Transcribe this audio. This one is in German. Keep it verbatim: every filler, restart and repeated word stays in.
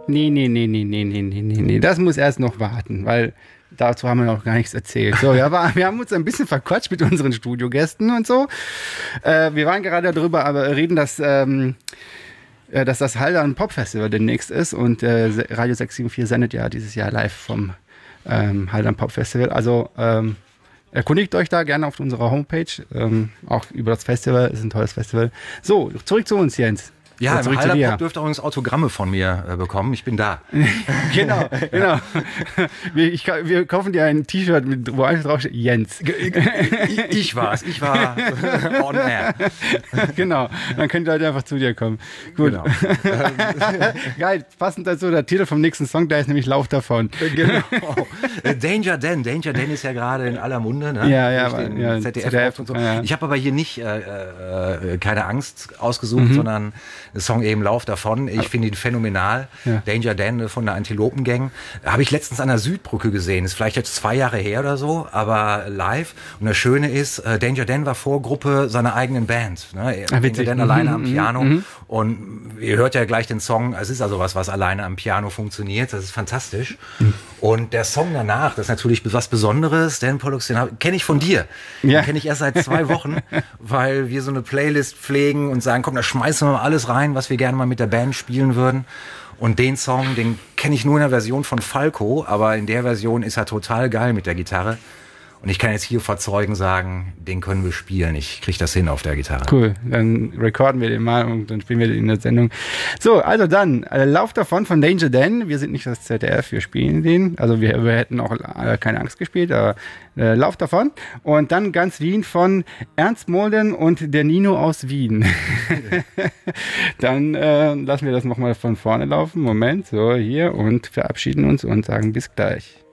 Nee, nee, nee, nee, nee, nee, nee, nee, nee. Das muss erst noch warten, weil dazu haben wir noch gar nichts erzählt. So, ja, aber wir haben uns ein bisschen verquatscht mit unseren Studiogästen und so. Äh, wir waren gerade darüber, aber reden, dass, ähm, äh, dass das Haldern Pop Festival demnächst ist und äh, Radio sechs sieben vier sendet ja dieses Jahr live vom ähm, Haldern Pop Festival. Also ähm, erkundigt euch da gerne auf unserer Homepage, ähm, auch über das Festival. Ist ein tolles Festival. So, zurück zu uns, Jens. Ja, Oder im Haldern Pop dürft ihr übrigens Autogramme von mir äh, bekommen. Ich bin da. Genau, genau. Wir, ich, wir kaufen dir ein T-Shirt, mit, wo einfach draufsteht, Jens. Ich, ich war's, ich war on air. Genau, dann könnt ihr halt einfach zu dir kommen. Gut. Genau. Geil, passend dazu der Titel vom nächsten Song, der ist nämlich Lauf davon. Genau. Danger Dan, Danger Dan ist ja gerade in aller Munde, ne? Ja, ja, Durch den ja, Z D F, Z D F und so. ja. Ich habe aber hier nicht äh, äh, keine Angst ausgesucht, mhm. sondern der Song eben Lauf davon. Ich finde ihn phänomenal. Ja. Danger Dan von der Antilopengang. Habe ich letztens an der Südbrücke gesehen. Ist vielleicht jetzt zwei Jahre her oder so, aber live. Und das Schöne ist, äh, Danger Dan war Vorgruppe seiner eigenen Band. Ne? Ah, Danger Dan mhm, alleine am Piano. Mhm. Und ihr hört ja gleich den Song. Es ist also was, was alleine am Piano funktioniert. Das ist fantastisch. Mhm. Und der Song danach, das ist natürlich was Besonderes. Dan Pollux, den kenne ich von dir. Ja. Den kenne ich erst seit zwei Wochen, weil wir so eine Playlist pflegen und sagen, komm, da schmeißen wir mal alles rein, was wir gerne mal mit der Band spielen würden. Und den Song, den kenne ich nur in der Version von Falco, aber in der Version ist er total geil mit der Gitarre. Und ich kann jetzt hier vor Zeugen sagen, den können wir spielen. Ich kriege das hin auf der Gitarre. Cool, dann recorden wir den mal und dann spielen wir den in der Sendung. So, also dann, äh, Lauf davon von Danger Dan. Wir sind nicht das Z D F, wir spielen den. Also wir, wir hätten auch äh, keine Angst gespielt, aber äh, Lauf davon. Und dann ganz Wien von Ernst Molden und der Nino aus Wien. Dann äh, lassen wir das nochmal von vorne laufen. Moment, so hier und verabschieden uns und sagen bis gleich.